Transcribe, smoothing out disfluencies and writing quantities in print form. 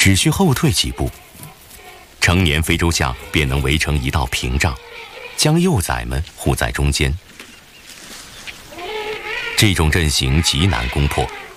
只需后退几步，成年非洲象便能围成一道屏障，将幼崽们护在中间。这种阵型极难攻破，